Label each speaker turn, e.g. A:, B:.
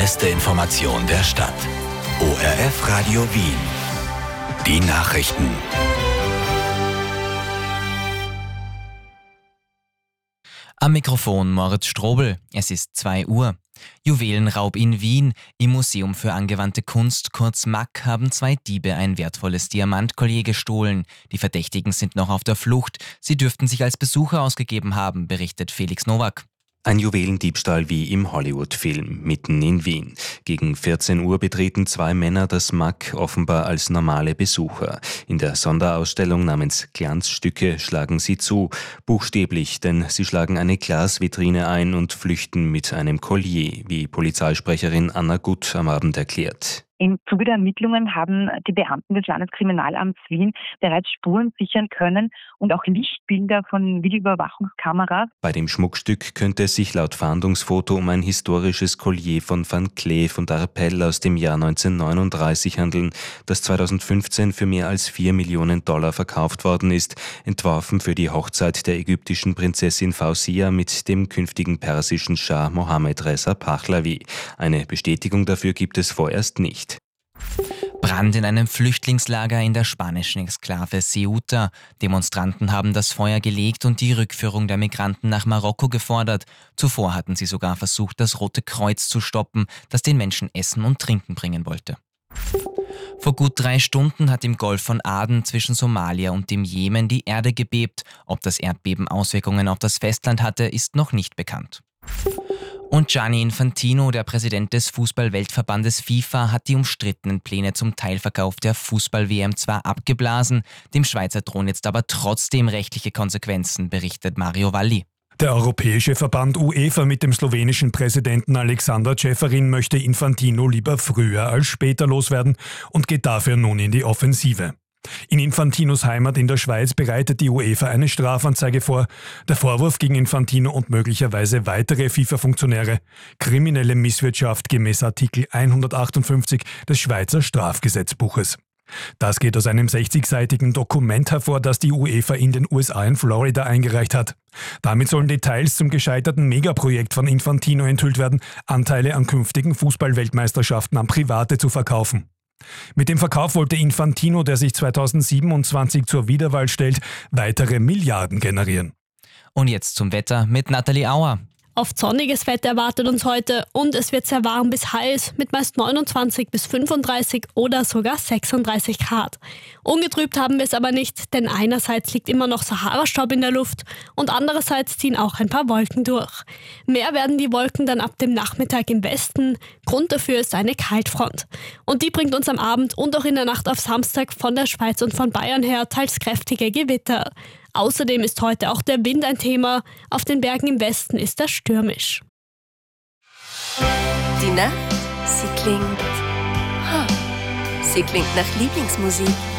A: beste Information der Stadt. ORF Radio Wien. Die Nachrichten.
B: Am Mikrofon Moritz Strobel. Es ist 2 Uhr. Juwelenraub in Wien. Im Museum für angewandte Kunst, kurz MAK, haben 2 Diebe ein wertvolles Diamantkollier gestohlen. Die Verdächtigen sind noch auf der Flucht. Sie dürften sich als Besucher ausgegeben haben, berichtet Felix Nowak.
C: Ein Juwelendiebstahl wie im Hollywood-Film, mitten in Wien. Gegen 14 Uhr betreten 2 Männer das MAK offenbar als normale Besucher. In der Sonderausstellung namens Glanzstücke schlagen sie zu. Buchstäblich, denn sie schlagen eine Glasvitrine ein und flüchten mit einem Kollier, wie Polizeisprecherin Anna Gutt am Abend erklärt.
D: Im Zuge der Ermittlungen haben die Beamten des Landeskriminalamts Wien bereits Spuren sichern können und auch Lichtbilder von Videoüberwachungskameras.
C: Bei dem Schmuckstück könnte es sich laut Fahndungsfoto um ein historisches Collier von Van Cleef und Arpels aus dem Jahr 1939 handeln, das 2015 für mehr als $4 Millionen verkauft worden ist, entworfen für die Hochzeit der ägyptischen Prinzessin Fausia mit dem künftigen persischen Schah Mohammed Reza Pahlavi. Eine Bestätigung dafür gibt es vorerst nicht.
B: Brand in einem Flüchtlingslager in der spanischen Exklave Ceuta. Demonstranten haben das Feuer gelegt und die Rückführung der Migranten nach Marokko gefordert. Zuvor hatten sie sogar versucht, das Rote Kreuz zu stoppen, das den Menschen Essen und Trinken bringen wollte. Vor gut 3 Stunden hat im Golf von Aden zwischen Somalia und dem Jemen die Erde gebebt. Ob das Erdbeben Auswirkungen auf das Festland hatte, ist noch nicht bekannt. Und Gianni Infantino, der Präsident des Fußball-Weltverbandes FIFA, hat die umstrittenen Pläne zum Teilverkauf der Fußball-WM zwar abgeblasen, dem Schweizer drohen jetzt aber trotzdem rechtliche Konsequenzen, berichtet Mario Valli.
E: Der europäische Verband UEFA mit dem slowenischen Präsidenten Alexander Čeferin möchte Infantino lieber früher als später loswerden und geht dafür nun in die Offensive. In Infantinos Heimat in der Schweiz bereitet die UEFA eine Strafanzeige vor. Der Vorwurf gegen Infantino und möglicherweise weitere FIFA-Funktionäre: kriminelle Misswirtschaft gemäß Artikel 158 des Schweizer Strafgesetzbuches. Das geht aus einem 60-seitigen Dokument hervor, das die UEFA in den USA in Florida eingereicht hat. Damit sollen Details zum gescheiterten Megaprojekt von Infantino enthüllt werden, Anteile an künftigen Fußball-Weltmeisterschaften an Private zu verkaufen. Mit dem Verkauf wollte Infantino, der sich 2027 zur Wiederwahl stellt, weitere Milliarden generieren.
B: Und jetzt zum Wetter mit Nathalie Auer.
F: Oft sonniges Wetter erwartet uns heute und es wird sehr warm bis heiß mit meist 29 bis 35 oder sogar 36 Grad. Ungetrübt haben wir es aber nicht, denn einerseits liegt immer noch Sahara-Staub in der Luft und andererseits ziehen auch ein paar Wolken durch. Mehr werden die Wolken dann ab dem Nachmittag im Westen. Grund dafür ist eine Kaltfront. Und die bringt uns am Abend und auch in der Nacht auf Samstag von der Schweiz und von Bayern her teils kräftige Gewitter. Außerdem ist heute auch der Wind ein Thema. Auf den Bergen im Westen ist er stürmisch.
G: Die Nacht, sie klingt nach Lieblingsmusik.